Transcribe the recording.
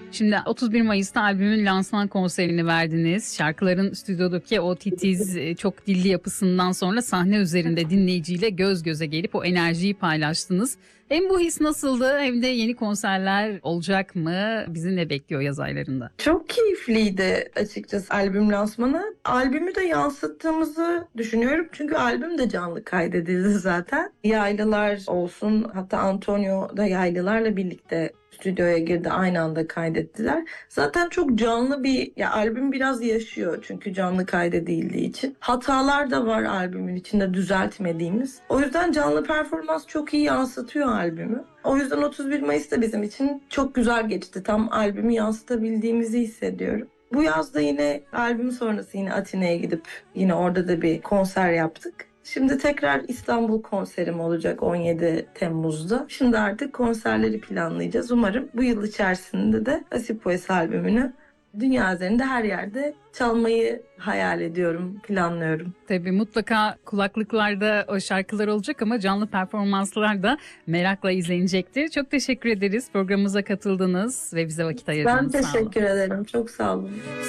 Şimdi 31 Mayıs'ta albümün lansman konserini verdiniz. Şarkıların stüdyodaki o titiz, çok dilli yapısından sonra sahne üzerinde dinleyiciyle göz göze gelip o enerjiyi paylaştınız. Hem bu his nasıldı hem de yeni konserler olacak mı? Bizi ne bekliyor yaz aylarında? Çok keyifliydi açıkçası albüm lansmanı. Albümü de yansıttığımızı düşünüyorum. Çünkü albüm de canlı kaydedildi zaten. Yaylılar olsun, hatta Antonio da yaylılarla birlikte stüdyoya girdi, aynı anda kaydettiler. Zaten çok canlı albüm biraz yaşıyor çünkü canlı kaydedildiği için. Hatalar da var albümün içinde düzeltmediğimiz. O yüzden canlı performans çok iyi yansıtıyor albümü. O yüzden 31 Mayıs da bizim için çok güzel geçti. Tam albümü yansıtabildiğimizi hissediyorum. Bu yaz da yine albüm sonrası yine Atina'ya gidip yine orada da bir konser yaptık. Şimdi tekrar İstanbul konserim olacak 17 Temmuz'da. Şimdi artık konserleri planlayacağız. Umarım bu yıl içerisinde de Asipoes albümünü dünya üzerinde her yerde çalmayı hayal ediyorum, planlıyorum. Tabii mutlaka kulaklıklarda o şarkılar olacak ama canlı performanslar da merakla izlenecektir. Çok teşekkür ederiz. Programımıza katıldınız ve bize vakit ayırdınız. Ben Sağ olun. teşekkür ederim. Çok sağ olun.